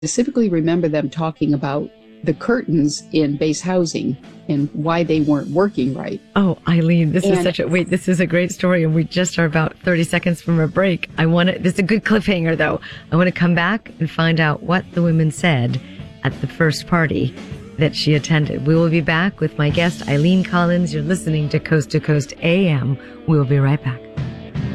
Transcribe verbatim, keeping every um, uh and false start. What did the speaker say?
specifically remember them talking about the curtains in base housing and why they weren't working right. Oh, Eileen, this and, is such a, wait, this is a great story. And we just are about thirty seconds from a break. I want to, this is a good cliffhanger though. I want to come back and find out what the women said at the first party that she attended. We will be back with my guest, Eileen Collins. You're listening to Coast to Coast A M. We'll be right back.